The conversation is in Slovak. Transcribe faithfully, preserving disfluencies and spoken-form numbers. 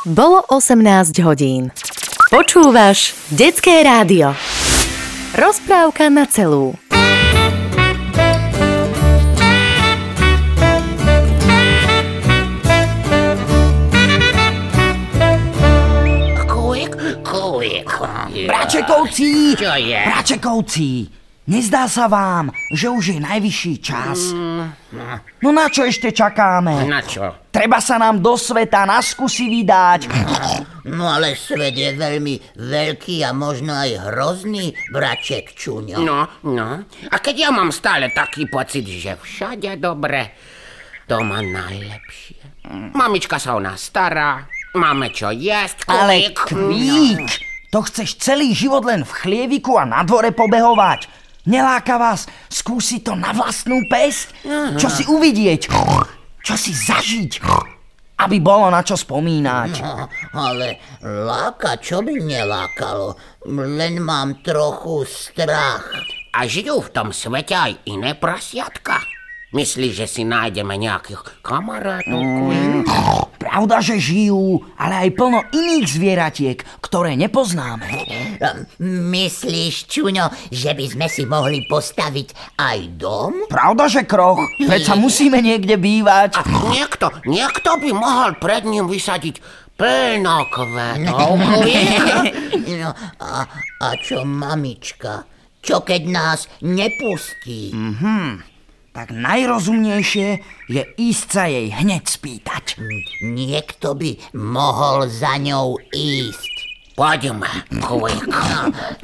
Bolo osemnásť hodín. Počúvaš Detské rádio. Rozprávka na celú. Kúik, kúik. Bračekovci! Čo je? Bračekovci! Nezdá sa vám, že už je najvyšší čas? No na čo ešte čakáme? Na čo? Treba sa nám do sveta na skúsi vydať. No ale svet je veľmi veľký a možno aj hrozný, braček Čuňo. No, no. A keď ja mám stále taký pocit, že všade dobre, to má najlepšie. Mamička sa o nás stará, máme čo jesť, Ale kvík. kvík! To chceš celý život len v chlieviku a na dvore pobehovať? Neláka vás skúsiť to na vlastnú päsť? Čo si uvidieť? Čo si zažiť? Aby bolo na čo spomínať. No, ale láka, čo by nelákalo? Len mám trochu strach. A žijú v tom svete aj iné prasiatka? Myslíš, že si nájdeme nejakých kamarátov, kvík? Pravda, že žijú, ale aj plno iných zvieratiek, ktoré nepoznáme. Myslíš, Čuňo, že by sme si mohli postaviť aj dom? Pravda, že kroch? Predsa musíme niekde bývať. A niekto, niekto by mohol pred ním vysadiť plno kvetov, kvík. No, a, a čo mamička? Čo keď nás nepustí? Mhm. Tak najrozumnejšie je ísť sa jej hneď spýtať. Niekto by mohol za ňou ísť. Poďme, kvík.